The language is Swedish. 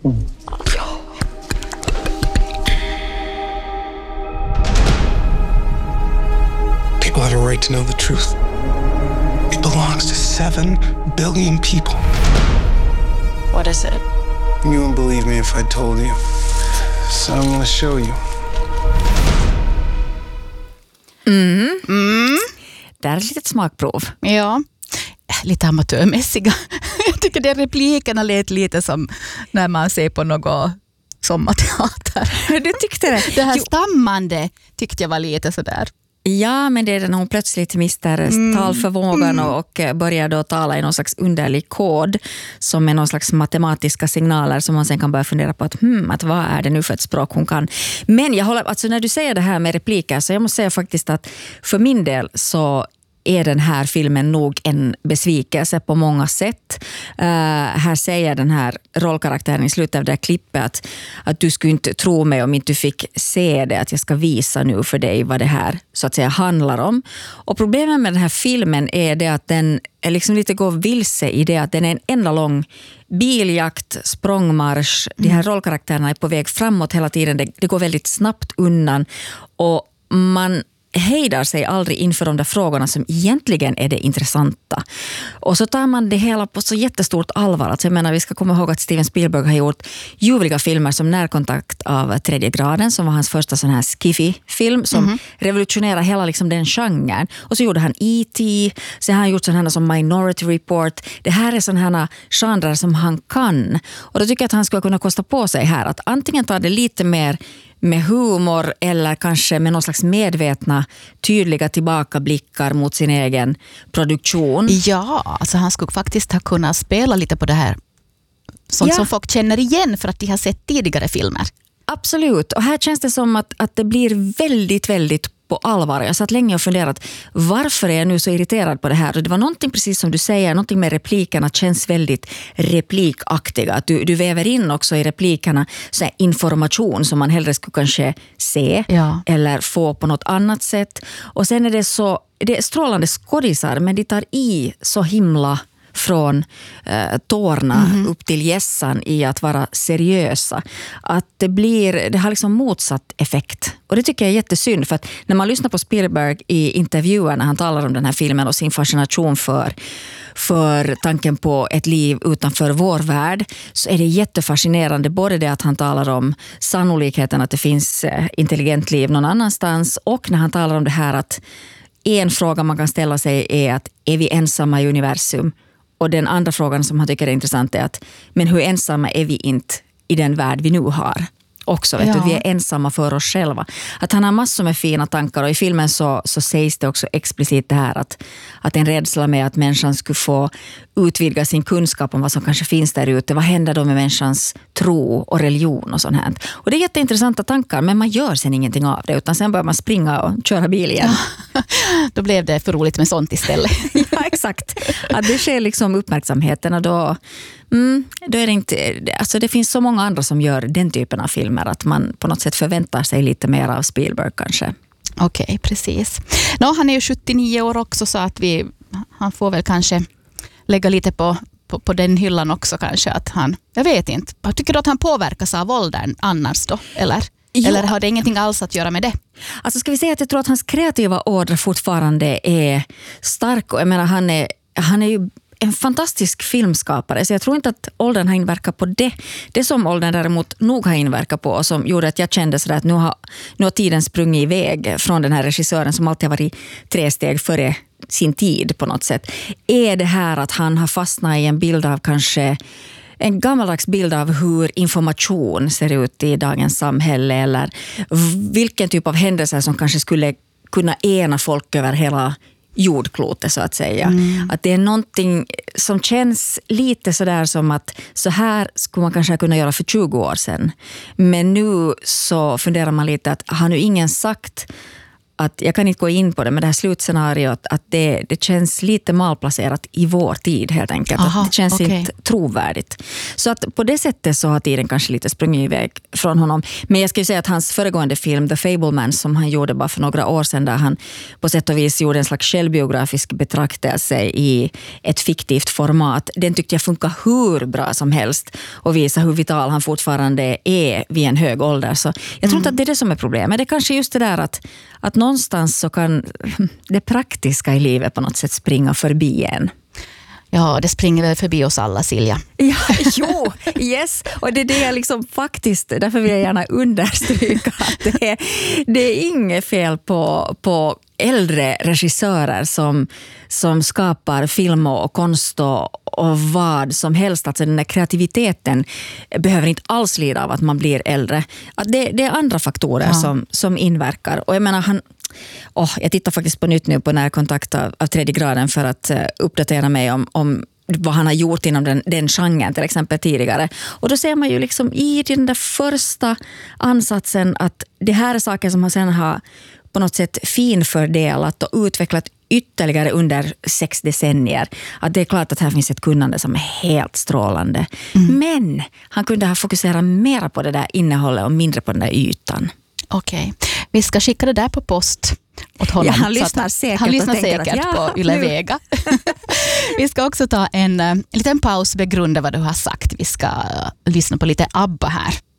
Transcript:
People have a right to know the truth. It belongs to 7 billion people. What is it? You wouldn't believe me if I told you. So I'm gonna show you. Det är ett litet smakprov. Ja, lite amatörmässiga. Jag tycker det replikerna lät lite som när man ser på något sommarteater. Du tyckte det? Det här stammande tyckte jag var lite sådär. Ja, men det är när hon plötsligt mister talförmågan och börjar då tala i någon slags underlig kod som är någon slags matematiska signaler som man sen kan börja fundera på att vad är det nu för ett språk hon kan. Men jag håller, alltså när du säger det här med repliker så jag måste säga faktiskt att för min del så är den här filmen nog en besvikelse på många sätt. Här säger den här rollkaraktären i slutet av det här klippet att du skulle inte tro mig om inte du fick se det, att jag ska visa nu för dig vad det här så att säga handlar om. Och problemet med den här filmen är det att den är liksom lite går vilse i det att den är en enda lång biljakt, språngmarsch. De här rollkaraktärerna är på väg framåt hela tiden. Det går väldigt snabbt undan och man hejdar sig aldrig inför de där frågorna som egentligen är det intressanta. Och så tar man det hela på så jättestort allvar. Alltså jag menar, vi ska komma ihåg att Steven Spielberg har gjort ljuvliga filmer som Närkontakt av tredje graden som var hans första sån här skiffy-film som revolutionerade hela liksom den genren. Och så gjorde han E.T. Sen har han gjort sådana här som Minority Report. Det här är sådana här genrer som han kan. Och då tycker jag att han skulle kunna kosta på sig här att antingen ta det lite mer med humor eller kanske med någon slags medvetna, tydliga tillbakablickar mot sin egen produktion. Ja, alltså han skulle faktiskt ha kunnat spela lite på det här sånt som folk känner igen för att de har sett tidigare filmer. Absolut, och här känns det som att det blir väldigt, väldigt på allvar. Jag satt länge och funderat, varför är jag nu så irriterad på det här? Och det var någonting precis som du säger, någonting med replikerna känns väldigt replikaktiga. Att du väver in också i replikerna så här information som man hellre skulle kanske se eller få på något annat sätt. Och sen är det är strålande skådisar, men de tar i så himla från tårna upp till gässan i att vara seriösa. Att det har liksom motsatt effekt. Och det tycker jag är jättesynd för att när man lyssnar på Spielberg i intervjuer när han talar om den här filmen och sin fascination för tanken på ett liv utanför vår värld så är det jättefascinerande både det att han talar om sannolikheten att det finns intelligent liv någon annanstans och när han talar om det här att en fråga man kan ställa sig är att är vi ensamma i universum? Och den andra frågan som han tycker är intressant är att men hur ensamma är vi inte i den värld vi nu har? Också, vet du, vi är ensamma för oss själva. Att han har massor med fina tankar och i filmen så sägs det också explicit det här att en rädsla med att människan skulle få utvidga sin kunskap om vad som kanske finns där ute. Vad händer då med människans tro och religion och sånt här. Och det är jätteintressanta tankar men man gör sen ingenting av det utan sen börjar man springa och köra bil igen. Ja. Då blev det för roligt med sånt istället. Ja, exakt. Att det sker liksom uppmärksamheten och då är det inte, alltså det finns så många andra som gör den typen av filmer att man på något sätt förväntar sig lite mer av Spielberg kanske. Okej, precis. Han är ju 79 år också så att han får väl kanske lägga lite på den hyllan också kanske att jag vet inte. Jag tycker att han påverkas av åldern annars då, eller? Jo. Eller har det ingenting alls att göra med det? Alltså ska vi säga att jag tror att hans kreativa ådra fortfarande är stark och jag menar han är ju en fantastisk filmskapare så jag tror inte att åldern har inverkat på det. Det som åldern däremot nog har inverkat på och som gjorde att jag kände sådär att nu har tiden sprungit iväg från den här regissören som alltid har varit 3 steg före sin tid på något sätt är det här att han har fastnat i en bild av kanske en gammaldags bild av hur information ser ut i dagens samhälle eller vilken typ av händelser som kanske skulle kunna ena folk över hela jordklotet så att säga. Att det är någonting som känns lite sådär som att så här skulle man kanske kunna göra för 20 år sedan. Men nu så funderar man lite att har nu ingen sagt att jag kan inte gå in på det, men det här slutscenariot att det känns lite malplacerat i vår tid helt enkelt. Aha, att det känns inte trovärdigt. Så att på det sättet så har tiden kanske lite sprungit iväg från honom. Men jag ska ju säga att hans föregående film The Fabelmans som han gjorde bara för några år sedan där han på sätt och vis gjorde en slags självbiografisk betraktelse i ett fiktivt format. Den tyckte jag funkar hur bra som helst och visa hur vital han fortfarande är vid en hög ålder. Så jag tror inte att det är det som är problemet. Det är kanske just det där att någonstans så kan det praktiska i livet på något sätt springa förbi en. Ja, det springer väl förbi oss alla, Silja. Ja, jo, yes. Och det är det jag liksom faktiskt, därför vill jag gärna understryka att det är inget fel på äldre regissörer som skapar film och konst och vad som helst. Alltså den här kreativiteten behöver inte alls lida av att man blir äldre. Att det är andra faktorer som inverkar. Och jag menar, jag tittar faktiskt på nytt nu på Närkontakt av tredje graden för att uppdatera mig om vad han har gjort inom den genren till exempel tidigare. Och då ser man ju liksom i den där första ansatsen att det här är saker som han sen har på något sätt finfördelat och utvecklat ytterligare under 6 decennier. Att det är klart att här finns ett kunnande som är helt strålande. Men han kunde ha fokuserat mer på det där innehållet och mindre på den där ytan. Okej. Vi ska skicka det där på post åt honom. Ja, han lyssnar säkert, på Yle Vega. Vi ska också ta en liten paus, begrunda vad du har sagt. Vi ska lyssna på lite ABBA här.